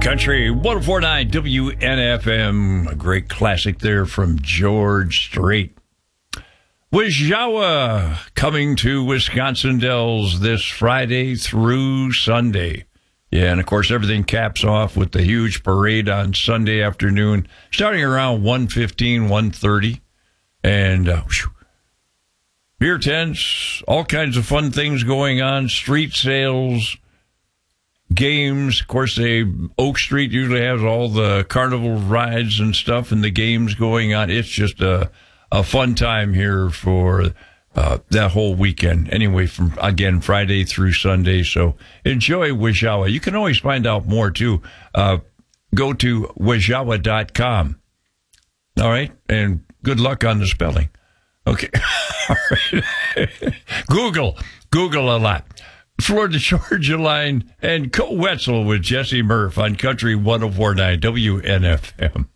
Country 104.9 WNFM. A great classic there from George Strait. Wishawa coming to Wisconsin Dells this Friday through Sunday. Yeah, and of course everything caps off with the huge parade on Sunday afternoon, starting around 1:15, 1:30. And beer tents, all kinds of fun things going on, street sales, games. Of course, Oak Street usually has all the carnival rides and stuff and the games going on. It's just a fun time here for that whole weekend. Anyway, from, again, Friday through Sunday. So enjoy Wishawa. You can always find out more, too. Go to wishawa.com. All right? And good luck on the spelling. Okay. All right. Google a lot. Florida Georgia Line and Co Wetzel with Jesse Murph on Country 104.9 WNFM.